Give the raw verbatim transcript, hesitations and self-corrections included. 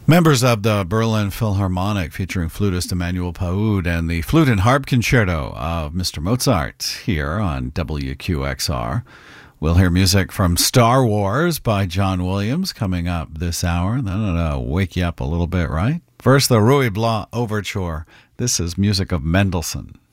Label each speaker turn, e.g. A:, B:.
A: Members of the Berlin Philharmonic featuring flutist Emmanuel Paoud and the Flute and Harp Concerto of Mister Mozart here on W Q X R. We'll hear music from Star Wars by John Williams coming up this hour. Then it'll wake you up a little bit, right? First, the Ruy Blas Overture. This is music of Mendelssohn.